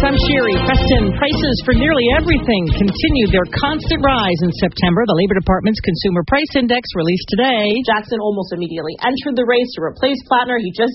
I'm Sherry. Preston, prices for nearly everything continued their constant rise in September. The Labor Department's Consumer Price Index released today. Jackson almost immediately entered the race to replace Plattner. He just